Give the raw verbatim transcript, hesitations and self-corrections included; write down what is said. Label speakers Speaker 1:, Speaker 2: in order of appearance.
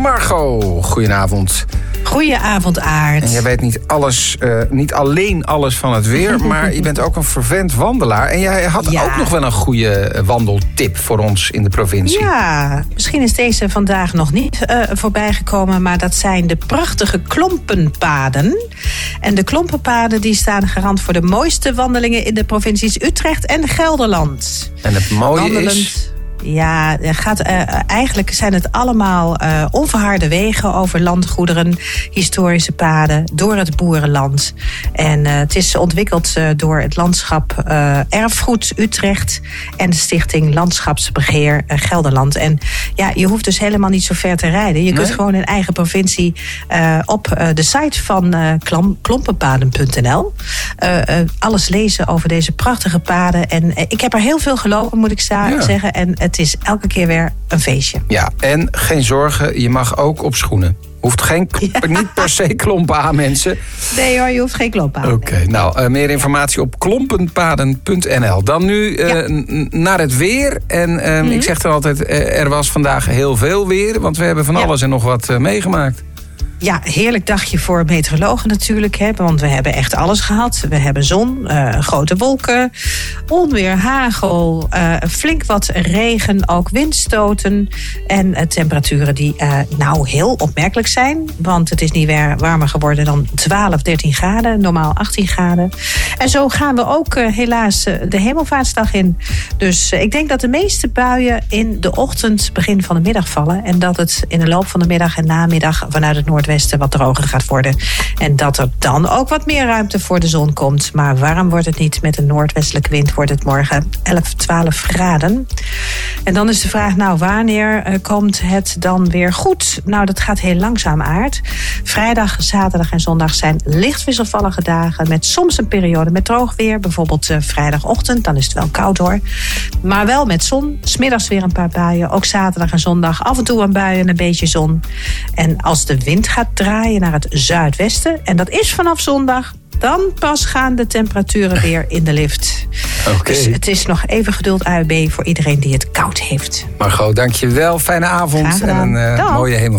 Speaker 1: Margot, goedenavond.
Speaker 2: Goedenavond, Aart.
Speaker 1: En jij weet niet alles, uh, niet alleen alles van het weer, maar je bent ook een fervent wandelaar. En jij had ja. ook nog wel een goede wandeltip voor ons in de provincie.
Speaker 2: Ja, misschien is deze vandaag nog niet uh, voorbij gekomen, maar dat zijn de prachtige klompenpaden. En de klompenpaden die staan garant voor de mooiste wandelingen in de provincies Utrecht en Gelderland.
Speaker 1: En het mooie
Speaker 2: Wandelend.
Speaker 1: is...
Speaker 2: Ja, gaat, uh, eigenlijk zijn het allemaal uh, onverharde wegen over landgoederen, historische paden, door het boerenland. En uh, het is ontwikkeld uh, door het landschap uh, Erfgoed Utrecht en de stichting Landschapsbeheer uh, Gelderland. En ja, je hoeft dus helemaal niet zo ver te rijden. Je nee? kunt gewoon in eigen provincie uh, op uh, de site van uh, klam, klompenpaden punt n l uh, uh, alles lezen over deze prachtige paden. En uh, ik heb er heel veel gelopen, moet ik sta- ja. zeggen. En het is elke keer weer een feestje.
Speaker 1: Ja, en geen zorgen, je mag ook op schoenen. Hoeft geen, ja. niet per se klompen aan, mensen.
Speaker 2: Nee hoor, je hoeft geen klompen aan.
Speaker 1: Oké, okay, nou, uh, meer informatie op klompenpaden punt n l. Dan nu uh, ja. n- naar het weer. En uh, mm-hmm. ik zeg dan altijd, uh, er was vandaag heel veel weer. Want we hebben van ja. alles en nog wat uh, meegemaakt.
Speaker 2: Ja, heerlijk dagje voor meteorologen natuurlijk. Hè, want we hebben echt alles gehad. We hebben zon, uh, grote wolken, onweer, hagel, uh, flink wat regen, ook windstoten. En uh, temperaturen die uh, nou heel opmerkelijk zijn. Want het is niet weer warmer geworden dan twaalf, dertien graden. Normaal achttien graden. En zo gaan we ook uh, helaas uh, de hemelvaartsdag in. Dus uh, ik denk dat de meeste buien in de ochtend, begin van de middag vallen. En dat het in de loop van de middag en namiddag vanuit het noordwesten wat droger gaat worden. En dat er dan ook wat meer ruimte voor de zon komt. Maar warm wordt het niet. Met een noordwestelijke wind wordt het morgen elf, twaalf graden. En dan is de vraag, nou, wanneer uh, komt het dan weer goed? Nou, dat gaat heel langzaam, Aard. Vrijdag, zaterdag en zondag zijn licht wisselvallige dagen. Met soms een periode met droog weer. Bijvoorbeeld uh, vrijdagochtend, dan is het wel koud hoor. Maar wel met zon. 's Middags weer een paar buien. Ook zaterdag en zondag af en toe een bui en een beetje zon. En als de wind gaat draaien naar het zuidwesten, en dat is vanaf zondag, dan pas gaan de temperaturen weer in de lift.
Speaker 1: Okay.
Speaker 2: Dus het is nog even geduld A U B voor iedereen die het koud heeft.
Speaker 1: Margot, dank je wel. Fijne avond en een uh, mooie hemel.